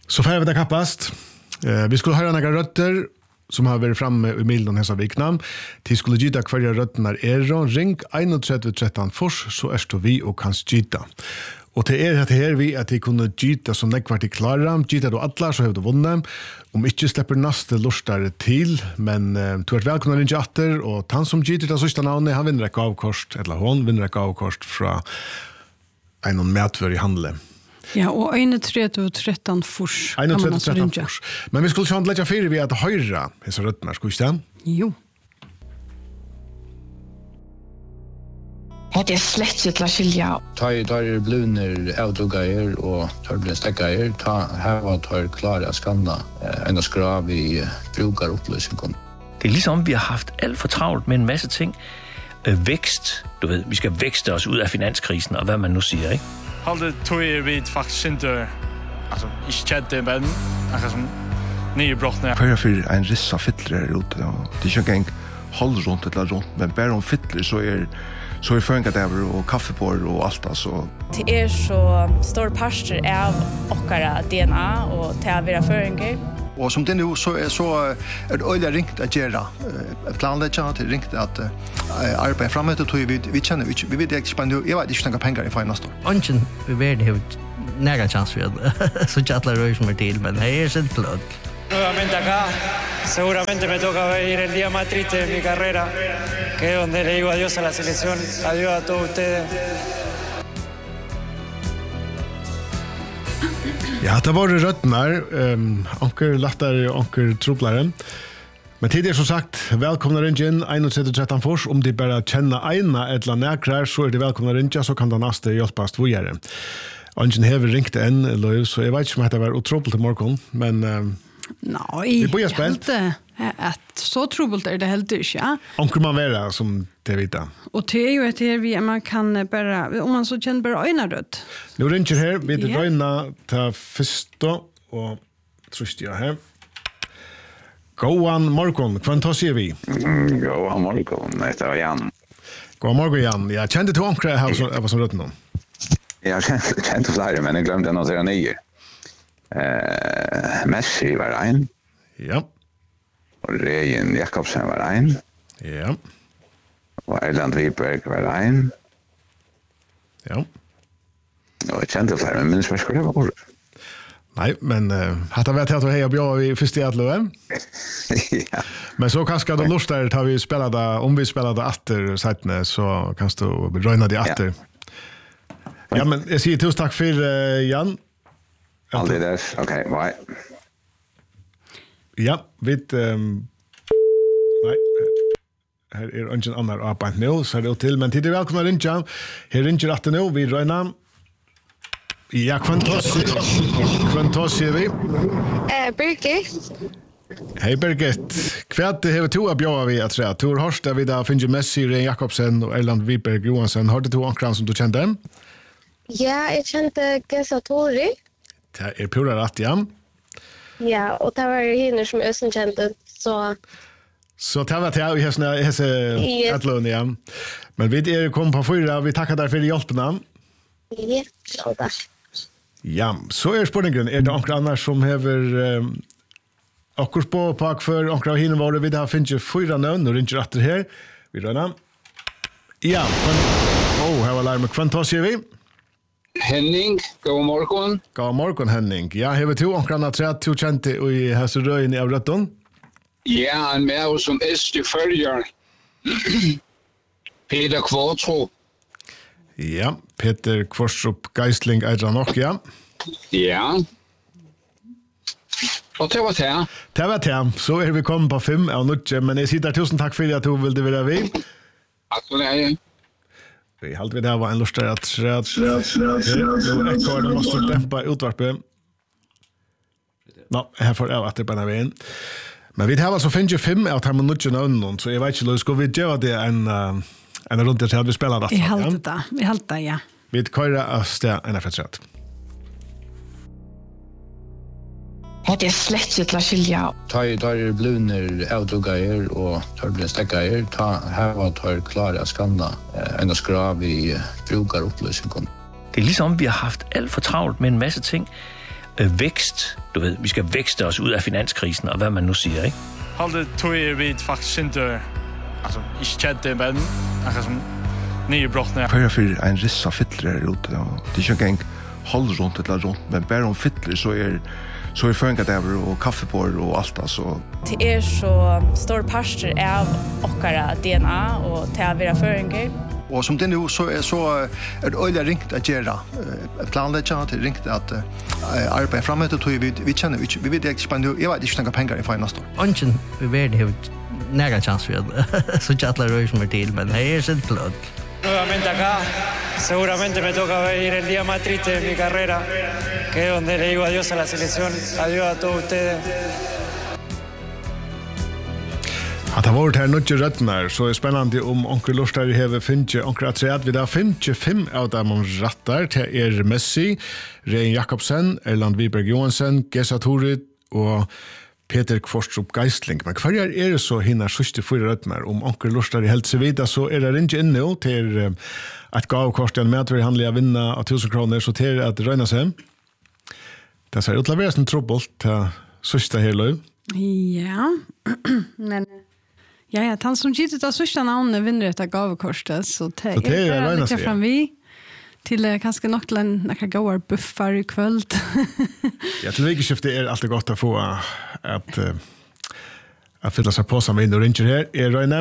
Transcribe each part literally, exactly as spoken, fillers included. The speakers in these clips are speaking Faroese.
Så får vi det kappast. Eh, vi skulle höra några rötter som har varit framme i milen hesa vikna. Till skulle gita kvarja rötterna er och ring tre ett tretton fors så är det vi och kan gita. Och till er att här vi att det kunde gita som det kvart i klara. Gita då alla så har du vunnit. Om inte släpper nästa lustar till, men eh, du är välkommen in chatter och han som gitar det sista namnet han vinner ett avkost eller hon vinner ett avkost från en mätvör i handel. Ja, och tre ett tretton fors. tre ett tretton fors. Men vi skulle ju lägga för vi att höra dessa rötterna, ska vi stämma? Jo. Det är slett inte att skilja. Ta i tar bluner avdrugajer och tar blir stäckajer. Ta här var tar klara skanna en skrav i brukar upplösningen. Det är liksom vi har haft alt for travlt med en masse ting. Vækst, du ved, vi skal vækste os ud af finanskrisen og hvad man nu siger, ikke? Halde tog er vi faktisk inte alltså ikke kjente men akkurat som nye brottene. Hva er for en rissa fittler her ute? Det er ikke engang halv rundt eller rundt, men bare om fittler så er så är förändrade och kaffebord och allt alltså. Det är så stor pastor av ochara D N A och tävira föringar. Och som det nu så är så är det öliga ringt att göra planlägga till ringt att arbeta framåt och vi vi känner vi vi vet inte spännande jag vet inte några pengar i finast då. Ungen vi vet det några chans för så chatla rörs med till men här är det klart. Nuevamente acá, seguramente me toca ir el día más triste de mi carrera, que es donde le digo adiós a la selección, adiós a todos ustedes. Ja, det var röttnar, um, onker lattare och onker troplare. Men tidigare som sagt, välkomna ringen tre ett tretton fors. Om de bara känner ena eller näkrar så är det välkomna ringen så kan det nästa hjälpas vidare. Ingen har ringt än, Löv, så jag vet inte om det var otroligt i morgon, men... Um, Nej, vi börjar spela. Att så trubbelt är det helt inte, ja. Onkel man vara som det vita. Och det är ju att vi man kan bara om man så känner bara öna rött. Nu ringer här vid det röna ta första och trust jag här. Goan morgon, kvant ser vi. Mm, Goan morgon, det var Jan. Goan morgon Jan. Jag kände till onkel här så jag var så rött nu. Jag kände kände flera men jag glömde att säga nio. Eh, Messi var en. Ja. Och Rejen Jakobsen var en. Ja. Och Erland Wiberg var en. Ja. Och jag kände flera, men minns vad skulle det vara? Nej, men uh, hade vet att heja bra i första atloen. Ja. Men så kanske då lustar tar vi spelade om vi spelade åter sättne så kan du röna det åter. Ja. ja, men jag säger tusen tack för uh, Jan. Aldrig där. Okej, okay, bye. Ja, vid um, nej. Här är ingen annan arbete nu så det till men till det välkomna ringa. Här ringer att nu vi röna. Ja, kvantos. Kvantos är vi. Eh, Birgit. Hej Birgit. Kvärt det har två bjöa vi att säga. Tor Horsta vi där finns ju Messi, Ren Jakobsen och Erland Wiberg Johansson. Har du två ankran som du kände? Ja, jag kände Gesa Tori. Det är pura rätt, ja. Ja, och det var hinner som jag som kände så... Så det var det här i hese ätlån, ja. Men vi är kom på fyra, vi tackar där för hjälpen. Ja, så där. Ja, så är spårningen. Är det några andra som har um, akkur på pak för några hinner var det vi där finns ju fyra namn och inte rätt här. Vi röna. Ja, åh, oh, här var larmet. Kvantos är vi. Henning, god morgon. God morgon Henning. Ja, har vi två omkring tre två känte i Hässelröjen i Avratton? Ja, en med som äldste följer. Peter Kvartrup. Ja, Peter Kvartrup Geistling är det nog, ja. Ja. Och det var det. Det var det. Så är vi kommit på fem av nutje, men jag sitter tusen tack för att du ville vara vi. Tack för det. Vi hade vi där var en lust att säga att jag kör måste dämpa utvarpet. Nå, här får jag att det bara vägen. Men vi har alltså finns ju fem av de nutje någon så jag vet inte ska vi göra det en en runt det vi spelar det. I halt det. Vi halt det, ja. Vi kör att det en effekt. Det är slett inte att skilja. Ta i tar bluner avdrugajer och tar blir stäckajer. Ta här var tar klara skanna en skrav i brukar upplösningen. Det är liksom vi har haft alt for travlt med en masse ting. øh, vækst, du ved, vi skal vækste os ud af finanskrisen, og hvad man nu siger, ikke? Halde tog jeg vidt faktisk ikke, altså, ikke kjente, men akkurat som nye brottene. Hver for en rissa fytler her ute, og det er ikke engang hold rundt eller rundt, men bare om fytler så er så er føringadæver og kaffebord og alt altså. Det er så stor parster av okkara D N A og til å være føringer. Og som det nu så er så er det øyelig ringt at gjøre planlegge, det er ringt at uh, arbeide fremover, og vi, vi kjenner ikke, vi vet ikke, men jeg vet ikke noen penger i for neste år. Ønsken vi vet det nære chans for det, så ikke alle røy som er til, men her er sitt plød. Nuevamente acá, seguramente me toca vivir el día más triste de mi carrera, que es donde le digo adiós a la selección, adiós a todos ustedes. At det har vært her nødje røttene, så er spennende om onker Lorstad hever finne onker atreat. Vi har finne fem av dem om rattar til er Messi, Rein Jakobsen, Erland Wiberg Johansen, Gesa Torit og Peter Kvorstrup Geistling. Men hver er det så hinner sørste fyra røttene om onker Lorstad helt seg videre, så er det ikke inne til et gavkort til en medver handelig å vinne av tusen kroner, så til at røyne seg. Det ser ut til å være sånn trobult til sørste her løy. Ja, men... Ja, ja, han som gitt ut av sørste navnet vinner etter gavekorset, så det så det er bare litt fram vi til uh, kanskje nok til en noen gode buffer i kveld. Ja, til vikeskiftet er alltid godt å få uh, at, uh, at fylle seg på som vi nå ringer her. Er Røyne?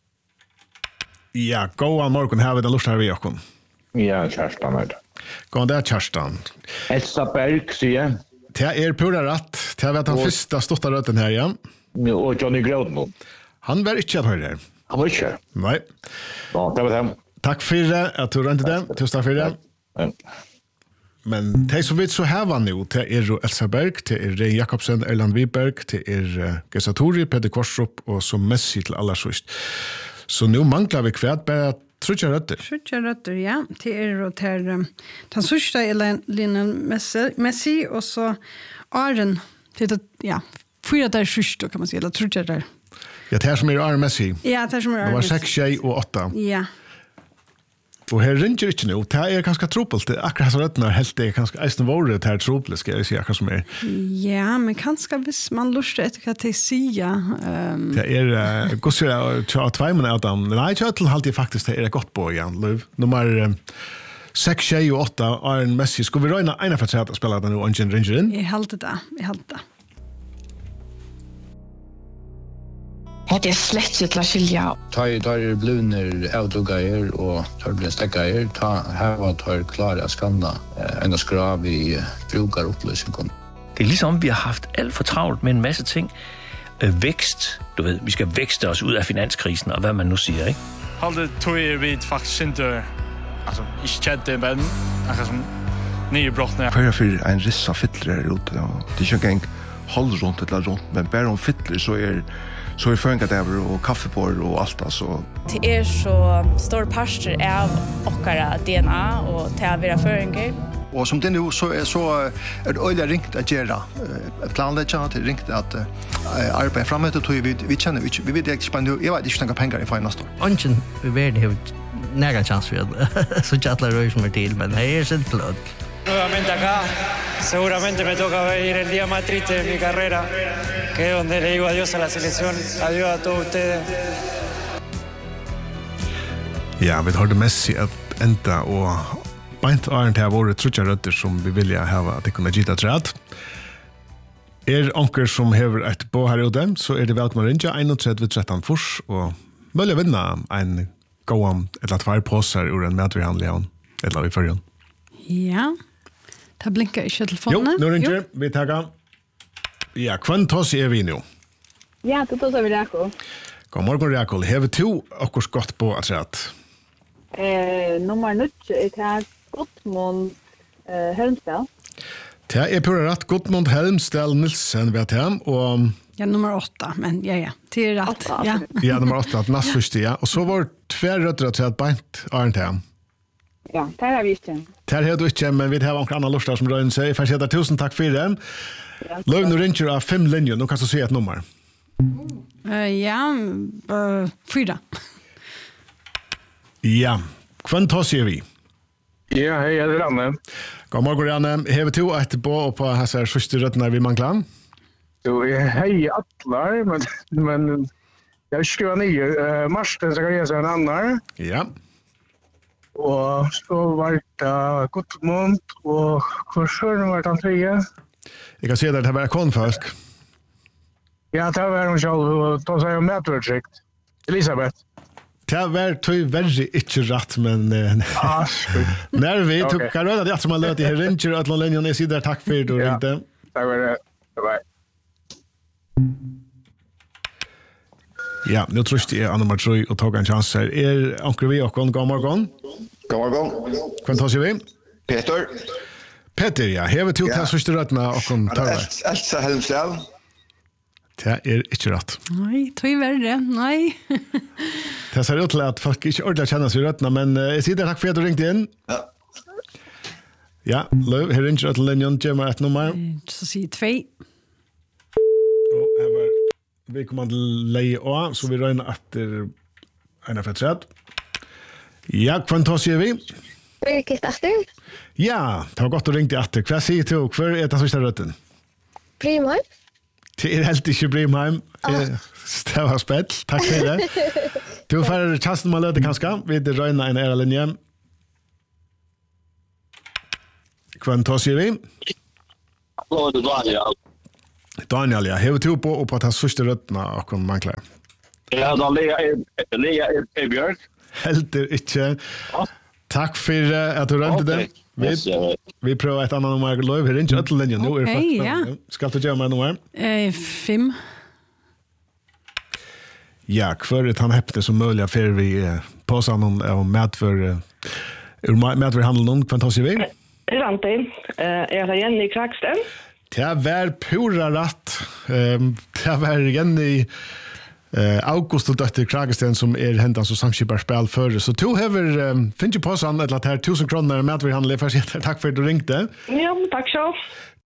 Ja, god morgen, her vil det lust her vi åkken. Ja, Kjerstan er det. God det er Kjerstan. Elsa Berg, sier jeg. Det er pura rett. Det er den første stått av røtten her, ja. Og Johnny Groden. Han var ikke at høre her. Han var ikke her? Nei. Ja, det var det. Takk for det, at du rønte det. Tusen takk for det. Ja. Men det som vi så her var nå, det er Elsa Berg, det er Rein Jakobsen, Erland Wiberg, det er uh, Gesa Tori, Peter Kvorstrup, og så Messi til aller sørst. Så nå mangler vi kvært bare trutja røtter. Trutja røtter, ja. Det er og til um, den sørste er Lionel Messi, og så Aren, det er, ja, fyra der sørste, kan man si, eller trutja der. Ja, det er som er Arne Messi. Ja, det er som er Arne Messi. Det var seks, tjej og åtta. Ja. Og her ringer ikke nå. Det er ganske tropelt. Det er akkurat så røttene helt det er ganske eisen våre til her tropelt, skal jeg si akkurat som er. Ja, men kanskje hvis man lurer etter hva til sier. Um... Det er, uh, godt sier jeg, tja tveimen av dem. Nei, tja til halte jeg faktisk det er godt på igjen, Løv. Nummer um, seks, tjej og åtta, Arne Messi. Skal vi røyne ene for å spille den nå, og ikke ringer inn? Jeg halte det, jeg halte det. Det er slett ikke til å skilje. Ta er bluner avdugaier og tar blir stekkaier. Ta heva tar klare skanna en skrav i brukarupplysningen. Det er ligesom vi har haft alt for travlt med en masse ting. Øh, vækst, du ved, vi skal vækste os ud af finanskrisen, og hvad man nu siger, ikke? Halde tog jeg vidt faktisk ikke, altså, ikke kjente, men akkurat som nye brottene. Hver for en rissa fytler her ute, og det er ikke engang hold rundt eller rundt, men bare om fytler så er så er føringadæver og kaffebord og alt altså. Det er så stor parster av okkara D N A og til å være føringer. Og som det nu så er så er det øyelig ringt at gjøre planlegge, det er ringt at uh, arbeide fremover, og vi, vi kjenner ikke, vi vet ikke, men jeg vet ikke noen penger i for neste år. Ønsken vi vet det nære chans for det, så ikke alle røy som er til, men her er sitt plød. Nuevamente acá, seguramente me toca vivir el día más triste de mi carrera, que es donde le digo adiós a la selección, adiós a todos ustedes. Ja, vi har det Messi at enda, og beint Arne til våre trutja røtter som vi vilja hava at det kunne gita træt. Er onker som hever et på her ute, så er det velkommen rinja tre ett tre fors, og mulig vinna en gåan eller tvær påser ur en medvirhandelig eller vi førjen. Ja. Det blinker ikke telefonen. Jo, nå ringer vi takker. Ja, hvem tos er vi nå? Ja, det tos er vi Rekol. God morgen, Rekol. Hever to okkurs godt på at rett? Eh, nummer nødt er til Gottmund eh, Helmsdal. Det er på rett Gottmund Helmsdal Nilsen, vet jeg, og... Ja, nummer åtta, men ja, ja, det er rett. Ja, ja nummer åtta, næst første, ja. Og så var tver røtter at rett beint Arne til ham. Ja, det har vi ikke. Det har du ikke, men vi har noen andre lortar som røyner seg. Jeg får tusen takk for det. Løv, nå ringer av fem linjer. Nå kan du si et nummer. Uh, ja, uh, fyra. Ja, hvem tar sier vi? Ja, hej, det är Ranne. God morgon, Ranne. Hever to ett på på här så första rötterna vi manglar? Jo, hej atlar, men men jag skriver ner uh, Marsten ska jag säga en annan. Ja. Och så var det Gotmund och kursen var det tredje. Jag kan se att det var konförsk. Ja, det var hon själv och då sa jag mätverdikt. Elisabeth. Det var tog väldigt inte rätt, men... Ah, när vi tog Karolina, det som har löt i här ringer att Lennjon är sidor. Tack för att du ringde. Ja, tack för det. Bye. Ja, nu tror jag är Anna Martrui och tog en chans här. Är Anker vi och god morgon? God morgon. Kvant tar sig vi? Peter. Peter, ja. Här vi tog till första rötterna och kom tar vi. Elsa Helmsdal. Det är inte rätt. Nej, tog värre. Nej. Det ser ut till att folk inte ordentligt känner sig rötterna, men jag säger tack för att du ringde in. Ja. Ja, Löv, här ringer till Lennjon, ge mig ett nummer. Så säger två. Och här var vi kommer att leie av, så vi röjner att det är en av ett rätt. Ja, kvant tar sig vi? Birgit Achter. Ja, det var gott att ringa till. Vad säger du? Hva är det sista rötten? Brimheim. Det är helt inte Brimheim. Ah. Det var spett. Tack för det. Du får chansen med löte kanske. Vi röjner en era linje. Kvant tar sig vi? Hallå, det är Daniel. Daniel, ja. Hever du på på att ha sista rötterna och man klär? Ja, då Lea är Lea är Björk. Helt inte. Tack för att du rönte det. Vi, vi prövar ett annat nummer. Löv, här är inte ötterlinjen. Nu är det Okej, ja. Ska du göra med nummer? Eh, fem. Ja, kvar ett han häpte som möjliga för vi på sån och med för ur med för handel någon fantastisk väg. Rante. Eh, jag har igen i Kraxten. Det var pura rätt. Ehm det var igen i Eh August och dotter Kragesten som är händan så samskipar spel för så två över um, finns ju på sån att här tusen kronor med vi handlar för sig. Tack för att du ringde. Ja, tack så.